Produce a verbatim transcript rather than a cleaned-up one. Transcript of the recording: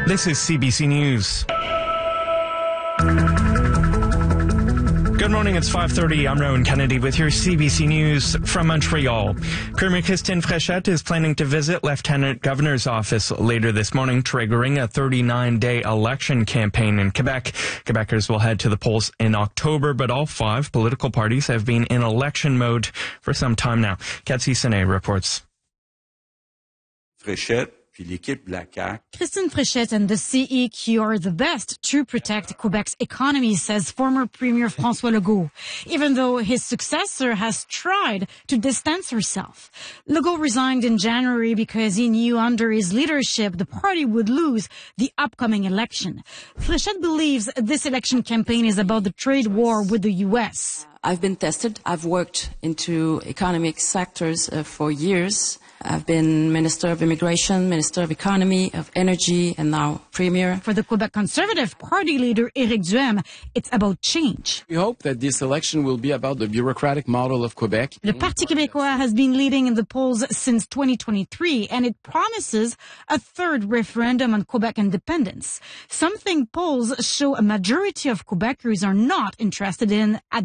This is C B C News. Good morning, it's five thirty. I'm Rowan Kennedy with your C B C News from Montreal. Premier Christine Fréchette is planning to visit Lieutenant Governor's office later this morning, triggering a thirty-nine day election campaign in Quebec. Quebecers will head to the polls in October, but all five political parties have been in election mode for some time now. Cathy Senet reports. Fréchette. Christine Fréchette and the C E Q are the best to protect Quebec's economy, says former Premier François Legault, even though his successor has tried to distance herself. Legault resigned in January because he knew under his leadership the party would lose the upcoming election. Fréchette believes this election campaign is about the trade war with the U S. I've been tested. I've worked into economic sectors uh, for years. I've been Minister of Immigration, Minister of Economy, of Energy, and now Premier. For the Quebec Conservative Party leader Éric Duhaime, it's about change. We hope that this election will be about the bureaucratic model of Quebec. Le Parti québécois has been leading in the polls since twenty twenty-three, and it promises a third referendum on Quebec independence, something polls show a majority of Quebecers are not interested in at